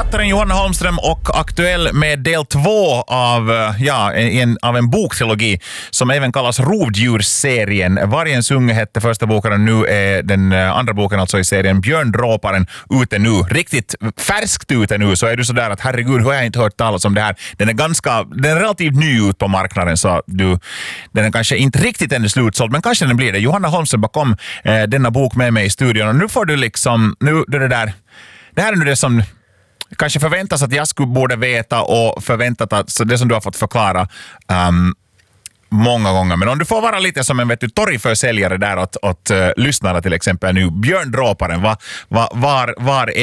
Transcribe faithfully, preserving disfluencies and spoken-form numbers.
Författaren Johanna Holmström och aktuell med del två av, ja, en, av en boktrilogi som även kallas Rovdjursserien. Vargens unge hette första boken och nu är den andra boken alltså i serien Björndråparen ute nu. Riktigt färskt ute nu, så är du sådär att herregud, har jag inte hört talas om det här. Den är ganska, den är relativt ny ut på marknaden, så du, den är kanske inte riktigt ännu slutsåld, men kanske den blir det. Johanna Holmström bakom eh, denna bok med mig i studion och nu får du liksom, nu det, det där, det här är nu det som kanske förväntas att jag skulle borde veta och förväntat att så det som du har fått förklara um, många gånger. Men om du får vara lite som en vet du, torgförsäljare där åt, åt uh, lyssnarna till exempel nu. Björndråparen, va, va, var, var